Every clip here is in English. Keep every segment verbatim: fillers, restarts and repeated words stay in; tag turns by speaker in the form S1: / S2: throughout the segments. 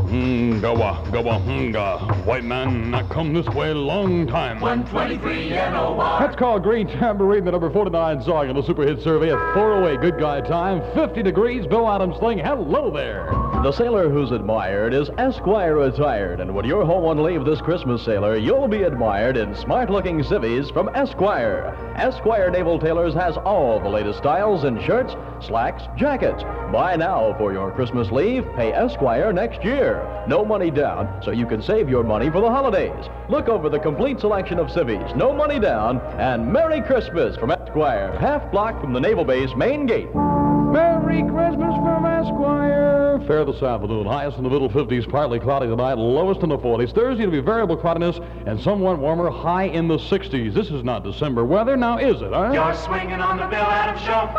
S1: Gawa, gawa, hunga. White man, I come this way long time.
S2: one twenty-three N O R.
S1: That's called Green Tambourine, the number forty-nine song in the Super Hit Survey at four oh eight. Good guy time, fifty degrees. Bill Adams saying hello there.
S3: The sailor who's admired is Esquire retired, and when you're home on leave this Christmas, sailor, you'll be admired in smart-looking civvies from Esquire. Esquire Naval Tailors has all the latest styles in shirts, slacks, jackets. Buy now for your Christmas leave, pay Esquire next year. No money down, so you can save your money for the holidays. Look over the complete selection of civvies, no money down, and Merry Christmas from Esquire, half block from the Naval Base main gate.
S1: Merry Christmas from Esquire. Fair this afternoon. Highest in the middle fifties, partly cloudy tonight, lowest in the forties. Thursday it'll be variable cloudiness and somewhat warmer, high in the sixties. This is not December weather, now is it, huh?
S2: You're swinging on the Bill Adams Show.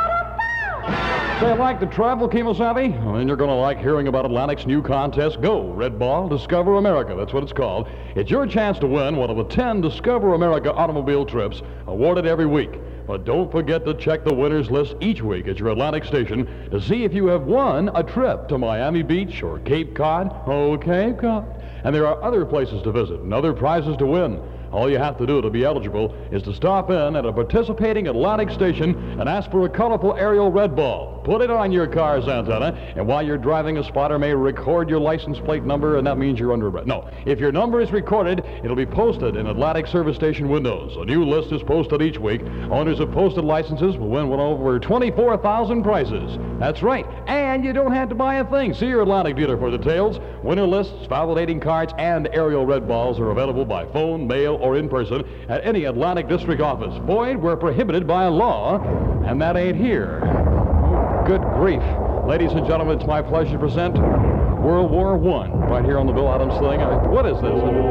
S1: Say, like to travel, Kemosabe? Well, then you're going to like hearing about Atlantic's new contest, Go, Red Ball, Discover America. That's what it's called. It's your chance to win one of the ten Discover America automobile trips awarded every week. But don't forget to check the winners list each week at your Atlantic station to see if you have won a trip to Miami Beach or Cape Cod. Oh, Cape Cod. And there are other places to visit and other prizes to win. All you have to do to be eligible is to stop in at a participating Atlantic station and ask for a colorful aerial red ball. Put it on your car's antenna, and while you're driving, a spotter may record your license plate number, and that means you're under arrest. No, if your number is recorded, it'll be posted in Atlantic service station windows. A new list is posted each week. Owners of posted licenses will win one over twenty-four thousand prizes. That's right, and you don't have to buy a thing. See your Atlantic dealer for details. Winner lists, validating cards, and aerial red balls are available by phone, mail, or in person at any Atlantic District office. Void where prohibited by law, and that ain't here. Oh, good grief. Ladies and gentlemen, it's my pleasure to present World War One right here on the Bill Adams thing. Uh, What is this?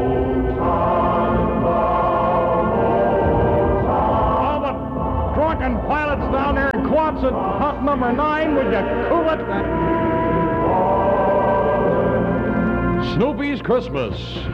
S1: All the drunken pilots down there in Quonset hut number nine, would you cool it? Snoopy's Christmas.